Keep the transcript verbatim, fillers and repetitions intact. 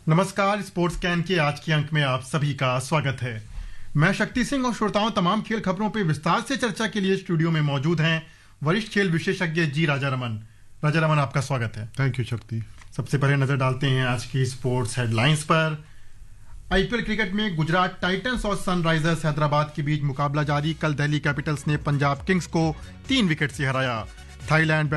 नमस्कार, sports can के आज के अंक में आप सभी का स्वागत है। मैं शक्ति सिंह और श्रोताओं तमाम खेल खबरों पर विस्तार से चर्चा के लिए स्टूडियो में मौजूद हैं वरिष्ठ खेल विशेषज्ञ जी राजा रमन। राजा रमन, आपका स्वागत है। थैंक यू शक्ति। सबसे पहले नजर डालते हैं आज की स्पोर्ट्स हेडलाइंस पर। आईपीएल क्रिकेट में गुजरात टाइटंस और सनराइजर्स हैदराबाद के बीच मुकाबला जारी। कल दिल्ली कैपिटल्स ने पंजाब किंग्स को तीन विकेट से हराया। थाईलैंड